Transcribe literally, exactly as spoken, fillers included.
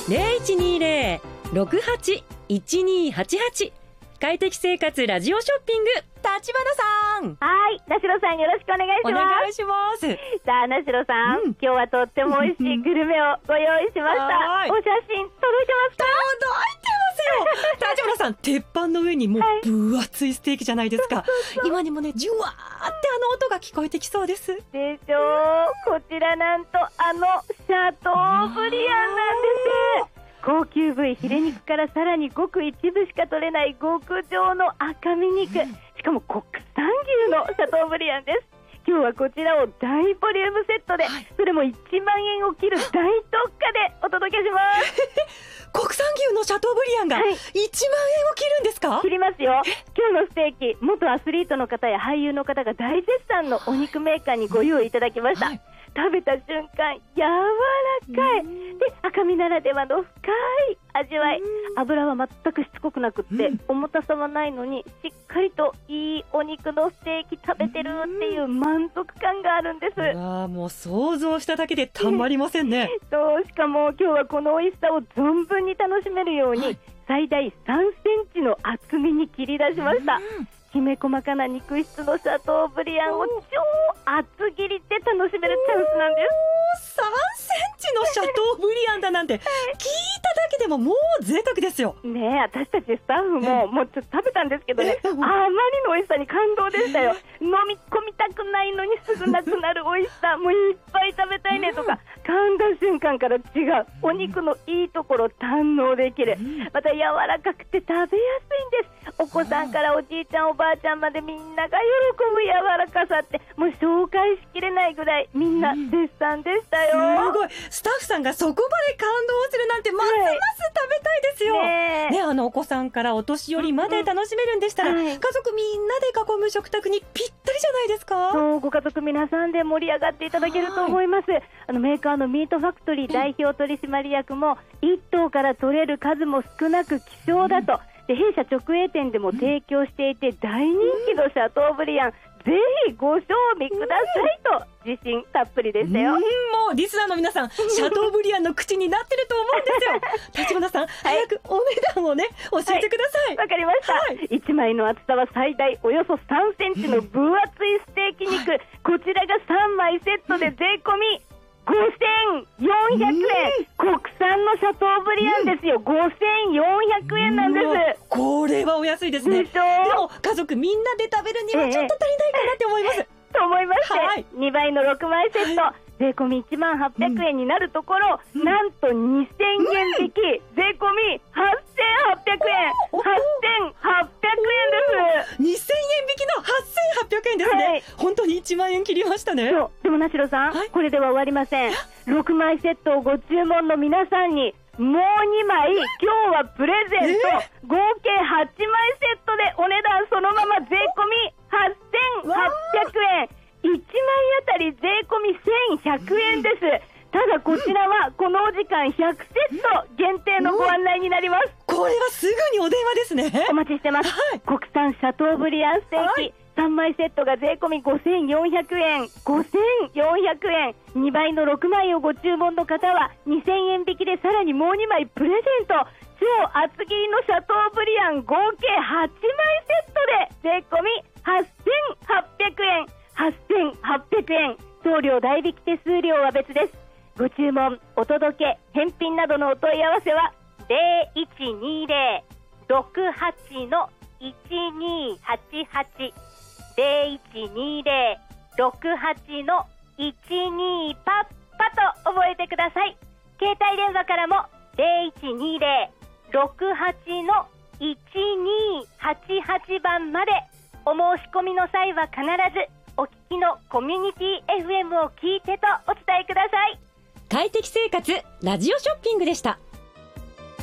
ゼロいちにゼロ ろくはち いちにはちはち。快適生活ラジオショッピング、立花さん。 はい、なしろさんよろしくお願いします。 お願いします。 さあ、なしろさん、うん、今日はとっても美味しいグルメをご用意しました。お写真届いてますか？ 届いてますよ。立花さん、鉄板の上にもう分厚いステーキじゃないですか。はい、今にもね、じゅわーってあの音が聞こえてきそうです。 でしょう。こちらなんとあのシャトーブリアンなんです。高級部位ヒレ肉からさらにごく一部しか取れない極上の赤身肉、しかも国産牛のシャトーブリアンです。今日はこちらを大ボリュームセットで、はい、それもいちまんえんを切る大特価でお届けします国産牛のシャトーブリアンがいちまんえんを切るんですか？ 切りますよ。今日のステーキ、元アスリートの方や俳優の方が大絶賛のお肉メーカーにご用意いただきました、はい、食べた瞬間柔らかいで、赤身ならではの深い味わい、油は全くしつこくなくって、うん、重たさはないのにしっかりといいお肉のステーキ食べてるっていう満足感があるんです。 あ、もう想像しただけでたまりませんねそう、しかも今日はこの美味しさを存分に楽しめるように、はい、最大さんセンチの厚みに切り出しました。きめ細かな肉質のシャトーブリアンを超厚切りで楽しめるチャンスなんです。 さんセンチのシャトーブリアンだなんて聞いただけでももう贅沢ですよね。え、私たちスタッフももうちょっと食べたんですけどね、あまりの美味しさに感動でしたよ。飲み込みたくないのにすぐなくなる美味しさ、もういっぱい食べたいねとか、噛んだ瞬間から違うお肉のいいところ堪能できる。また柔らかくて食べやすいんです。お子さんからおじいちゃんおばあちゃんまでみんなが喜ぶ柔らかさって、もう紹介しきれないぐらいみんな絶賛でしたよ、 うん、すごい。スタッフさんがそこまで感動するなんてますます食べたいですよ、はい、ね, ねあのお子さんからお年寄りまで楽しめるんでしたら、うんうん、家族みんなで囲む食卓にぴったりじゃないですか。 そう、ご家族皆さんで盛り上がっていただけると思います。あのメーカーのミートファクトリー代表取締役も、いっ頭から取れる数も少なく希少だと、うんで弊社直営店でも提供していて大人気のシャトーブリアン、ぜひご賞味くださいと自信たっぷりでしたよ。 うん、もうリスナーの皆さんシャトーブリアンの口になってると思うんですよ立花さん、はい、早くお値段をね教えてください。 わ、はい、かりました、はい、いちまいの厚さは最大およそさんセンチの分厚いステーキ肉、はい、こちらがさんまいセットで税込みごせんよんひゃくえん、うん、国産のシャトーブリアンですよ、うん、ごせんよんひゃくえんなんです。 これはお安いですね。でも家族みんなで食べるにはちょっと足りないかなって思います、ええ、と思いまして、はい、にばいのろくまいセット、はい、税込みいちまんはっぴゃくえんになるところ、うん、なんとにせんえん引き、うん、税込みはっせんはっぴゃくえん、はっせんはっぴゃくえんです。 にせんえん引きのはっせんはっぴゃくえんですね、はい、本当にいちまんえん切りましたね。 そうでもなしろさん、はい、これでは終わりません。ろくまいセットをご注文の皆さんにもうにまい今日はプレゼント、えー、合計はちまいセットでお値段そのまま税込みはっせんはっぴゃくえん、いちまいあたり税込みせんひゃくえんです。ただこちらはこのお時間ひゃくセット限定のご案内になります。 これはすぐにお電話ですね。 お待ちしてます、はい、国産シャトーブリアンステーキ、はい、さんまいセットが税込みごせんよんひゃくえん、ごせんよんひゃくえん、にばいのろくまいをご注文の方はにせんえん引きでさらにもうにまいプレゼント、超厚切りのシャトーブリアン合計はちまいセットで税込みはっせんはっぴゃくえん、はっせんはっぴゃくえん、送料代引き手数料は別です。ご注文、お届け、返品などのお問い合わせはゼロいちにゼロ ろくはち いちにはちはち ゼロいちにゼロ ろくはち いちにパッパと覚えてください。携帯電話からもゼロいちにゼロ ろくはち いちにはちはちばんまで。お申し込みの際は必ずお聞きのコミュニティ エフエム を聞いてとお伝えください。 快適生活ラジオショッピングでした。